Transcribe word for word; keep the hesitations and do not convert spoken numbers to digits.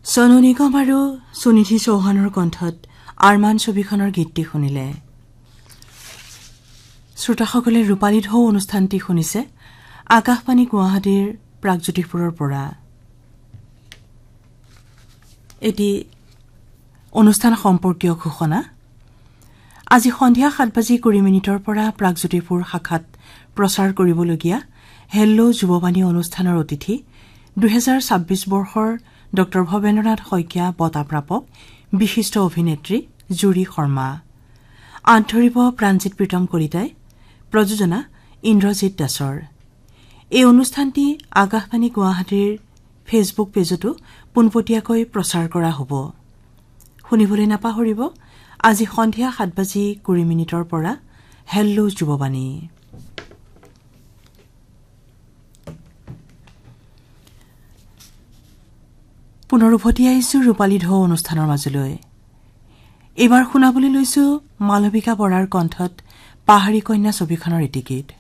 সোনু নিগম আৰু সুনিধি চৌহানৰ কণ্ঠত আৰমান ছবিখনৰ গীতটি শুনিলে। শ্ৰোতাসকলে ৰূপালী ঢৌ অনুষ্ঠানটি শুনিছে আকাশবাণী গুৱাহাটীৰ প্ৰাগজ্যোতিষপুৰৰ পৰা। এটি অনুষ্ঠান সম্পৰ্কীয় ঘোষণা। আজি সন্ধিয়া সাত বাজি কুৰি মিনিটৰ পৰা প্ৰাগজ্যোতিষপুৰ শাখাত প্ৰচাৰ কৰিবলগীয়া হেল্ল যুৱবাণী অনুষ্ঠানৰ অতিথি দুহেজাৰ ছাব্বিছ বৰ্ষৰ ড ভৱেন্দ্ৰনাথ শইকীয়া বঁটাপ্ৰাপক বিশিষ্ট অভিনেত্ৰী জুৰি শৰ্মা। আঁত ধৰিব প্ৰাণজিৎ প্ৰীতম কলিতাই, প্ৰযোজনা ইন্দ্ৰজিৎ দাসৰ। এই অনুষ্ঠানটি আকাশবাণী গুৱাহাটীৰ ফেচবুক পেজতো পোনপটীয়াকৈ প্ৰচাৰ কৰা হ'ব। শুনিবলৈ নাপাহৰিব আজি সন্ধিয়া সাত বাজি কুৰি মিনিটৰ পৰা হেল্ল যুৱবাণী। পুনৰ উভতি আহিছো ৰূপালী ঢৌ অনুষ্ঠানৰ মাজলৈ। এইবাৰ শুনাবলৈ লৈছো মালবিকা বৰাৰ কণ্ঠত পাহাৰী কন্যা ছবিখনৰ এটি গীত।